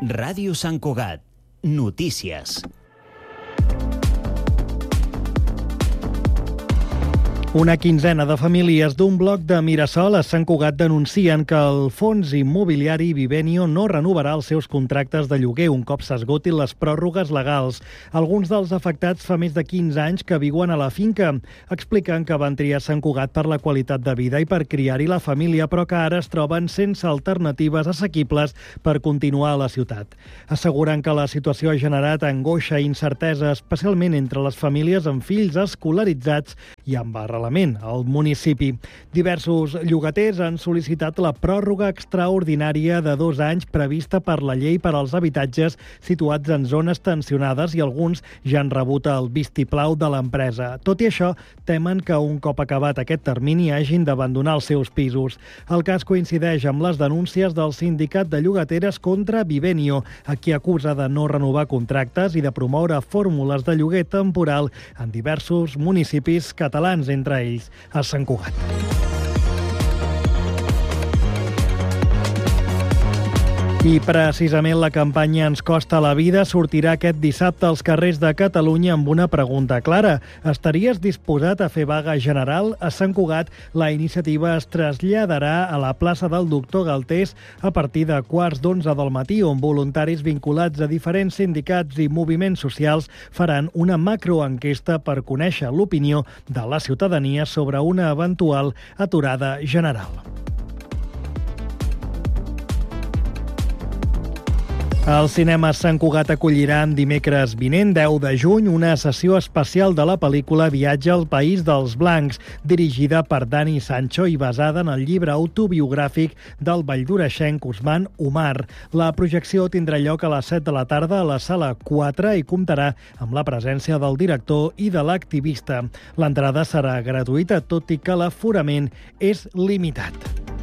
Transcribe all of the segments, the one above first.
Ràdio Sant Cugat. Notícies. Una quinzena de famílies d'un bloc de Mirasol a Sant Cugat denuncien que el fons immobiliari Vivenio no renovarà els seus contractes de lloguer un cop s'esgotin les pròrrogues legals. Alguns dels afectats fa més de 15 anys que viuen a la finca. Expliquen que van triar Sant Cugat per la qualitat de vida i per criar-hi la família, però que ara es troben sense alternatives assequibles per continuar a la ciutat. Asseguren que la situació ha generat angoixa i incertesa, especialment entre les famílies amb fills escolaritzats i amb arrelament al municipi. Diversos llogaters han sol·licitat la pròrroga extraordinària de 2 anys prevista per la llei per als habitatges situats en zones tensionades i alguns ja han rebut el vistiplau de l'empresa. Tot i això, temen que un cop acabat aquest termini hagin d'abandonar els seus pisos. El cas coincideix amb les denúncies del sindicat de llogateres contra Vivenio, a qui acusa de no renovar contractes i de promoure fórmules de lloguer temporal en diversos municipis catalans, entre ells a Sant Cugat. I precisament la campanya Ens costa la vida sortirà aquest dissabte als carrers de Catalunya amb una pregunta clara. Estaries disposat a fer vaga general? A Sant Cugat la iniciativa es traslladarà a la plaça del Doctor Galtés a partir de 10:15 del matí, on voluntaris vinculats a diferents sindicats i moviments socials faran una macroenquesta per conèixer l'opinió de la ciutadania sobre una eventual aturada general. El cinema Sant Cugat acollirà dimecres vinent, 10 de juny, una sessió especial de la pel·lícula Viatge al País dels Blancs, dirigida per Dani Sancho i basada en el llibre autobiogràfic del valldoreixenc Usman Umar. La projecció tindrà lloc a les 7 de la tarda a la sala 4 i comptarà amb la presència del director i de l'activista. L'entrada serà gratuïta, tot i que l'aforament és limitat.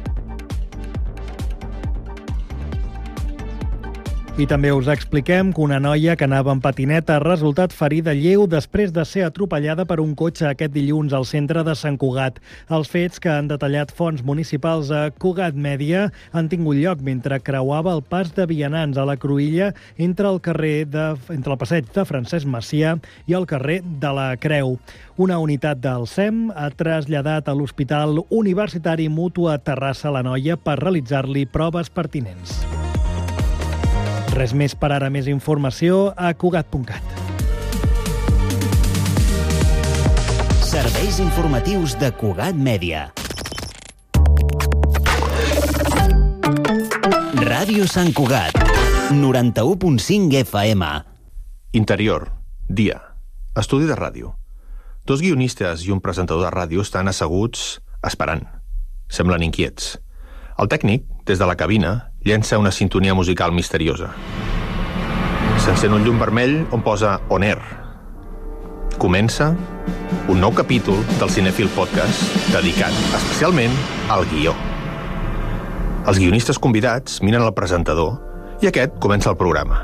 I també us expliquem que una noia que anava en patineta ha resultat ferida lleu després de ser atropellada per un cotxe aquest dilluns al centre de Sant Cugat. Els fets, que han detallat fonts municipals a Cugat Mèdia, han tingut lloc mentre creuava el pas de vianants a la Cruïlla entre el passeig de Francesc Macià i el carrer de la Creu. Una unitat del SEM ha traslladat a l'Hospital Universitari Mútua Terrassa la noia per realitzar-li proves pertinents. Res més per ara. Més informació a Cugat.cat. Serveis informatius de Cugat Mèdia. Ràdio Sant Cugat, 91.5 FM. Interior, dia. Estudi de ràdio. 2 guionistes i un presentador de ràdio estan asseguts esperant. Semblen inquiets. El tècnic, des de la cabina, llença una sintonia musical misteriosa. S'encén un llum vermell on posa On Air. Comença un nou capítol del Cinèfil Podcast dedicat especialment al guió. Els guionistes convidats miren el presentador i aquest comença el programa.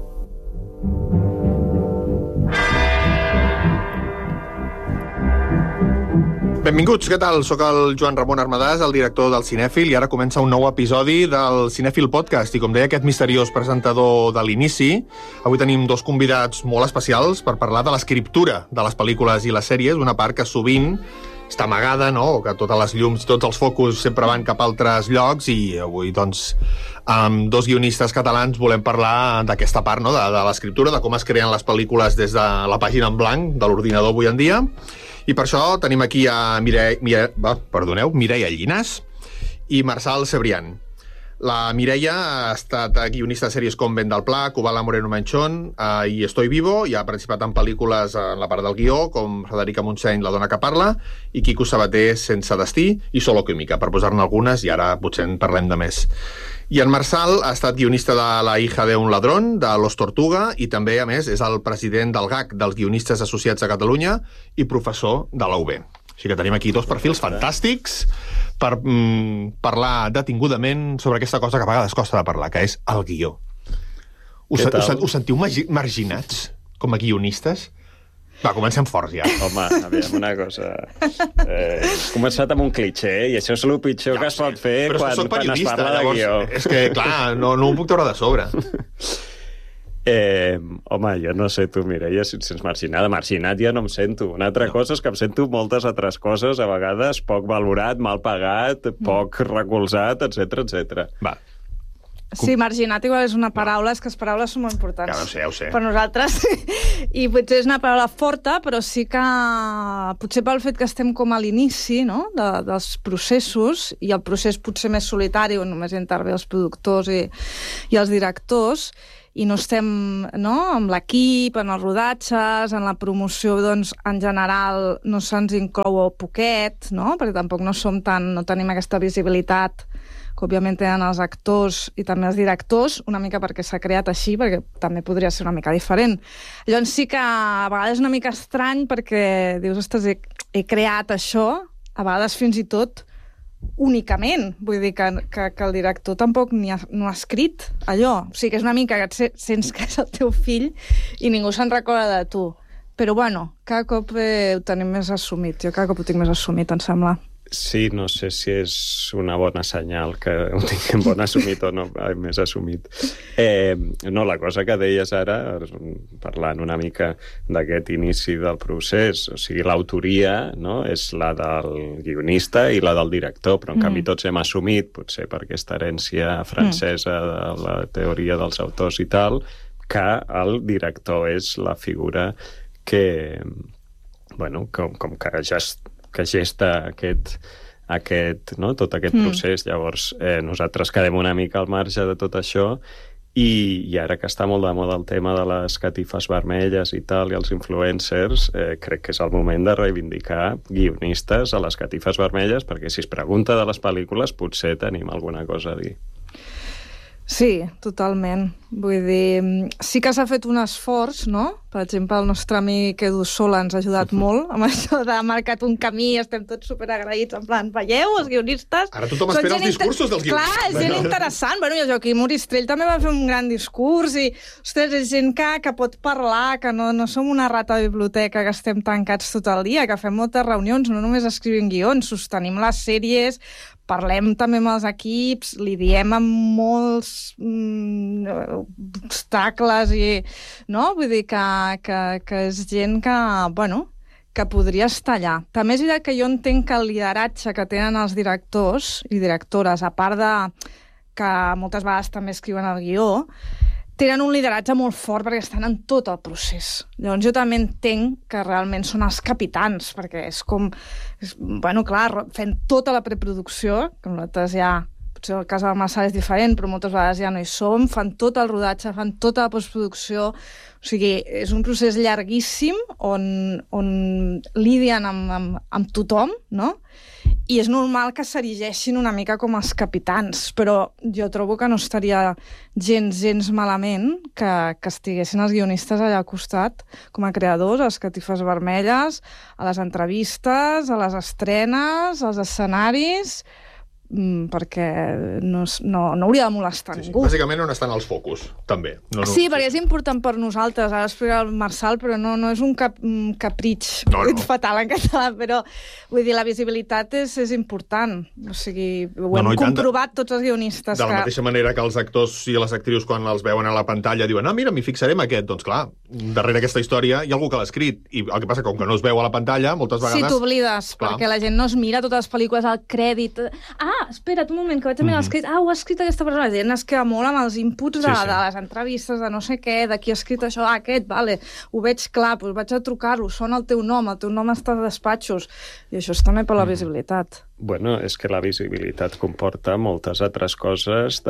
Benvinguts, què tal? Soc el Joan Ramon Armadàs, el director del Cinèfil, i ara comença un nou episodi del Cinèfil Podcast. I com deia aquest misteriós presentador de l'inici, avui tenim 2 convidats molt especials per parlar de l'escriptura de les pel·lícules i les sèries, una part que sovint està amagada, no? Que totes les llums, tots els focus sempre van cap a altres llocs, i avui, doncs, amb 2 guionistes catalans volem parlar d'aquesta part, no? De l'escriptura, de com es creen les pel·lícules des de la pàgina en blanc de l'ordinador avui en dia. I per això tenim aquí a Mireia Llinàs i Marçal Cebrián. La Mireia ha estat guionista de sèries com Vent del Pla, Kubala Moreno Manchón i Estoy Vivo, i ha participat en pel·lícules en la part del guió, com Frederica Montseny, La dona que parla, i Quico Sabater, Sense destí, i Solo química, per posar-ne algunes, i ara potser en parlem de més. I en Marçal ha estat guionista de La hija de un ladrón, de Los Tortuga, i també, a més, és el president del GAC, dels Guionistes Associats a Catalunya, i professor de la UB. Així que tenim aquí 2 perfils fantàstics per parlar detingudament sobre aquesta cosa que a vegades costa de parlar, que és el guió. Us sentiu marginats com a guionistes? Va, comencem forts, ja. Home, aviam, una cosa... Has començat amb un cliché, i això és el pitjor que es pot fer quan es parla de guió. És que, clar, no ho puc treure de sobre. Home, jo no sé tu, Mireia, si et sents marginada. Marginat ja no em sento. Una altra cosa és que em sento moltes altres coses, a vegades poc valorat, mal pagat, poc recolzat, etc. Va. Sí, marginat igual és una paraula, és que les paraules són molt importants. Ja ho sé. Per nosaltres. I potser és una paraula forta, però sí que potser pel fet que estem com a l'inici, no?, dels processos, i el procés potser més solitari, on només intervé els productors i els directors, i no estem, no?, amb l'equip, en els rodatges, en la promoció, doncs, en general, no se'ns inclou poquet, no?, perquè tampoc no tenim aquesta visibilitat que òbviament tenen els actors i també els directors, una mica perquè s'ha creat així, perquè també podria ser una mica diferent. Llavors sí que a vegades és una mica estrany perquè dius, ostres, he creat això, a vegades fins i tot únicament. Vull dir que el director tampoc no ha escrit allò. O sigui que és una mica que sents que és el teu fill i ningú se'n recorda de tu. Però bueno, cada cop ho tenim més assumit. Jo cada cop ho tinc més assumit, em sembla. Sí, no sé si és una bona senyal que ho tinguem bon assumit o no, més assumit. No, la cosa que deies ara, parlant una mica d'aquest inici del procés, o sigui, l'autoria, no?, és la del guionista i la del director, però en canvi tots hem assumit, potser per aquesta herència francesa de la teoria dels autors i tal, que el director és la figura que, bueno, com que gesta tot aquest procés. Llavors, nosaltres quedem una mica al marge de tot això i ara que està molt de moda el tema de les catifes vermelles i tal, i els influencers, crec que és el moment de reivindicar guionistes a les catifes vermelles, perquè si es pregunta de les pel·lícules potser tenim alguna cosa a dir. Sí, totalment. Vull dir, sí que s'ha fet un esforç, no? Per exemple, el nostre amic Edu Sola ens ha ajudat molt amb això de marcat un camí, estem tots superagraïts, en plan, veieu, els guionistes... Ara tothom espera els discursos dels guionistes. Clar, és gent interessant. Bueno, i el Joaquim Moristrell també va fer un gran discurs i, ostres, és gent que pot parlar, que no som una rata de biblioteca que estem tancats tot el dia, que fem moltes reunions, no només escrivim guions, sostenim les sèries, parlem també amb els equips, li diem amb molts obstacles i, no? Vull dir que és gent que, bueno, que podria estar allà. També és veritat que jo entenc que el lideratge que tenen els directors i directores, a part de que moltes vegades també escriuen el guió, tenen un lideratge molt fort perquè estan en tot el procés. Llavors jo també entenc que realment són els capitans, perquè és com... bueno, clar, fent tota la preproducció, que nosaltres ja... potser el cas del Marçal és diferent, però moltes vegades ja no hi som, fan tot el rodatge, fan tota la postproducció... O sigui, és un procés llarguíssim on lidien amb tothom, no? I és normal que s'erigeixin una mica com els capitans, però jo trobo que no estaria gens malament que estiguessin els guionistes allà al costat com a creadors, a les catifes vermelles, a les entrevistes, a les estrenes, als escenaris, perquè no hauria de molestar ningú. Bàsicament on estan els focus, també. Sí, perquè és important per nosaltres. Ara explica el Marçal, però no és un capritx fatal en català, però vull dir, la visibilitat és important. O sigui, ho hem comprovat tots els guionistes. De la mateixa manera que els actors i les actrius, quan els veuen a la pantalla, diuen, mira, m'hi fixaré en aquest. Doncs clar, darrere aquesta història hi ha algú que l'ha escrit. I el que passa, com que no es veu a la pantalla, moltes vegades... Sí, t'oblides, perquè la gent no es mira totes les pel·lícules, al crèdit... espera't un moment, que vaig a mirar l'escrit. Ho ha escrit aquesta persona. La gent es queda molt amb els inputs de les entrevistes, de no sé què, de qui ha escrit això, aquest, vale, ho veig clar, doncs vaig a trucar-lo, sona el teu nom està a despatxos. I això és també per la visibilitat. Bueno, és que la visibilitat comporta moltes altres coses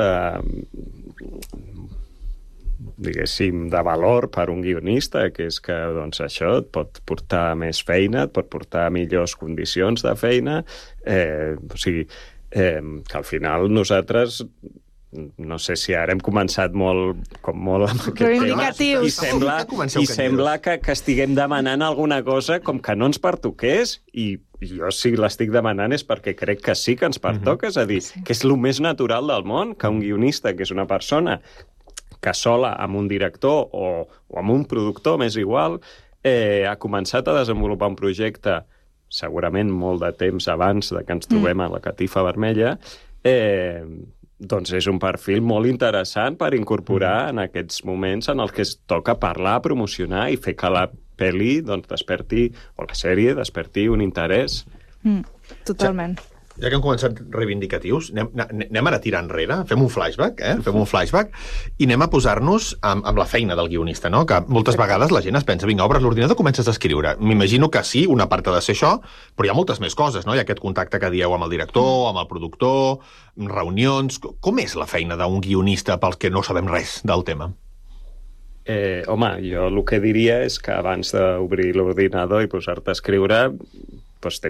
diguéssim, de valor per un guionista, que és que, doncs, això et pot portar més feina, et pot portar millors condicions de feina, o sigui, que al final nosaltres, no sé si ara hem començat molt amb aquest tema, i sembla que estiguem demanant alguna cosa com que no ens pertoqués, i jo si l'estic demanant és perquè crec que sí que ens pertoca, és a dir, que és el més natural del món, que un guionista, que és una persona que sola amb un director o amb un productor, m'és igual, ha començat a desenvolupar un projecte segurament molt de temps abans de que ens trobem a la Catifa Vermella, doncs és un perfil molt interessant per incorporar en aquests moments en els que es toca parlar, promocionar i fer que la pel·li desperti, o la sèrie desperti un interès. Totalment. Ja que hem començat reivindicatius, anem ara a tirar enrere, fem un flashback, fem un flashback i anem a posar-nos amb la feina del guionista, no? Que moltes vegades la gent es pensa, vinga, obres l'ordinador, comences a escriure. M'imagino que sí, una part ha de ser això, però hi ha moltes més coses, no? Hi ha aquest contacte que dieu amb el director, amb el productor, reunions... Com és la feina d'un guionista pels que no sabem res del tema? Home, jo el que diria és que abans d'obrir l'ordinador i posar-te a escriure, doncs